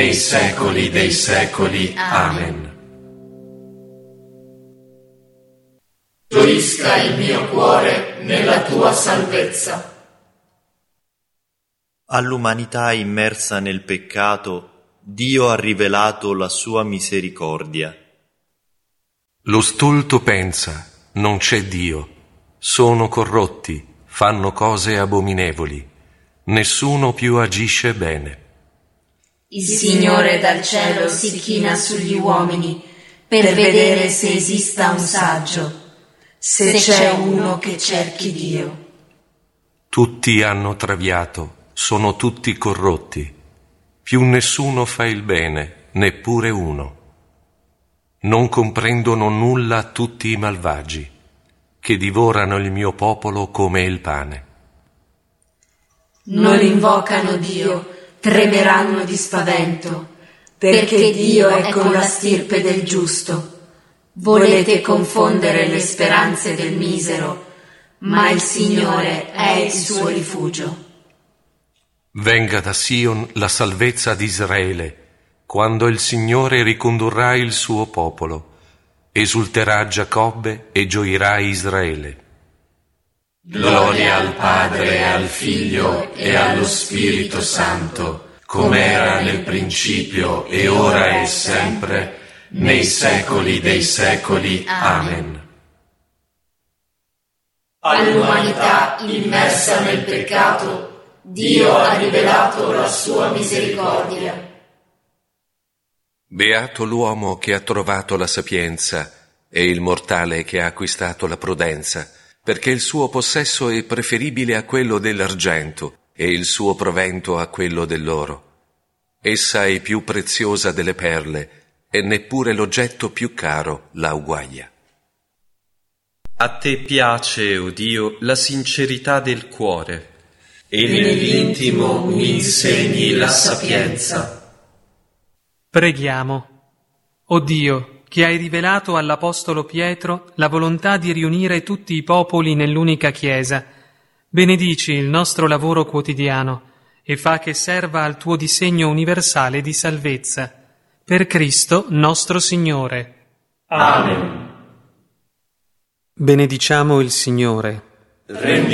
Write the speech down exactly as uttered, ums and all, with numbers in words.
nei secoli dei secoli. Amen. Gioisca il mio cuore nella tua salvezza. All'umanità immersa nel peccato, Dio ha rivelato la sua misericordia. Lo stolto pensa, non c'è Dio, sono corrotti, fanno cose abominevoli, nessuno più agisce bene. Il Signore dal cielo si china sugli uomini per vedere se esista un saggio, se c'è uno che cerchi Dio. Tutti hanno traviato, sono tutti corrotti, più nessuno fa il bene, neppure uno. Non comprendono nulla tutti i malvagi, che divorano il mio popolo come il pane. Non invocano Dio, tremeranno di spavento, perché Dio è con la stirpe del giusto. Volete confondere le speranze del misero, ma il Signore è il suo rifugio. Venga da Sion la salvezza di Israele, quando il Signore ricondurrà il suo popolo. Esulterà Giacobbe e gioirà Israele. Gloria al Padre, al Figlio e allo Spirito Santo, come era nel principio e ora e sempre, nei secoli dei secoli. Amen. All'umanità immersa nel peccato, Dio ha rivelato la sua misericordia. Beato l'uomo che ha trovato la sapienza e il mortale che ha acquistato la prudenza, perché il suo possesso è preferibile a quello dell'argento e il suo provento a quello dell'oro. Essa è più preziosa delle perle e neppure l'oggetto più caro la uguaglia. A te piace, o Dio, la sincerità del cuore, e nell'intimo mi insegni la sapienza. Preghiamo. O Dio, che hai rivelato all'Apostolo Pietro la volontà di riunire tutti i popoli nell'unica Chiesa, benedici il nostro lavoro quotidiano e fa che serva al tuo disegno universale di salvezza. Per Cristo nostro Signore. Amen. Benediciamo il Signore. Rendi